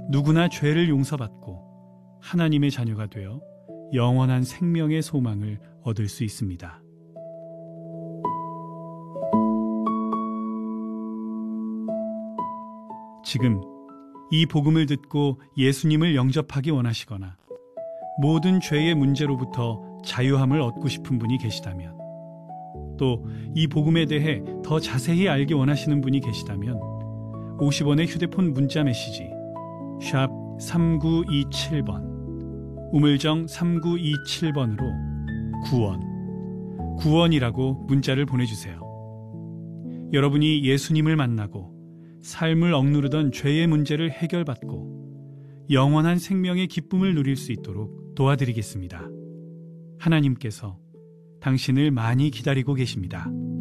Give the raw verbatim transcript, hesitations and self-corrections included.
누구나 죄를 용서받고 하나님의 자녀가 되어 영원한 생명의 소망을 얻을 수 있습니다. 지금 이 복음을 듣고 예수님을 영접하기 원하시거나 모든 죄의 문제로부터 자유함을 얻고 싶은 분이 계시다면, 또 이 복음에 대해 더 자세히 알기 원하시는 분이 계시다면 오십 원의 휴대폰 문자 메시지 샵 삼구이칠 번, 우물정 삼구이칠 번으로 구원, 구원이라고 문자를 보내주세요. 여러분이 예수님을 만나고 삶을 억누르던 죄의 문제를 해결받고 영원한 생명의 기쁨을 누릴 수 있도록 도와드리겠습니다. 하나님께서 당신을 많이 기다리고 계십니다.